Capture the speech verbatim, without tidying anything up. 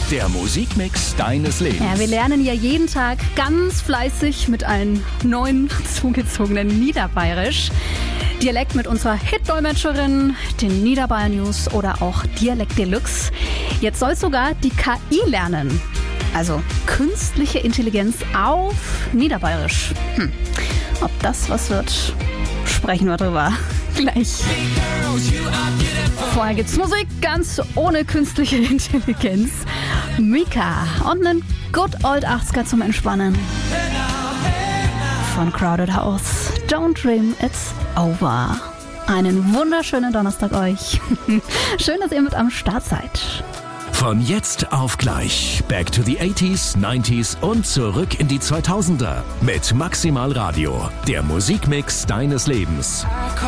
der Musikmix deines Lebens. Ja, wir lernen ja jeden Tag ganz fleißig mit einem neuen zugezogenen Niederbayerisch. Dialekt mit unserer Hit-Dolmetscherin, den Niederbayern News oder auch Dialekt Deluxe. Jetzt soll sogar die K I lernen. Also künstliche Intelligenz auf Niederbayerisch. Hm. Ob das was wird, sprechen wir drüber gleich. Vorher gibt's Musik ganz ohne künstliche Intelligenz. Mika und einen Good Old achtziger zum Entspannen. Von Crowded House. Don't Dream It's Over. Einen wunderschönen Donnerstag euch. Schön, dass ihr mit am Start seid. Von jetzt auf gleich. Back to the eighties, nineties und zurück in die zweitausender. Mit Maximal Radio. Der Musikmix deines Lebens.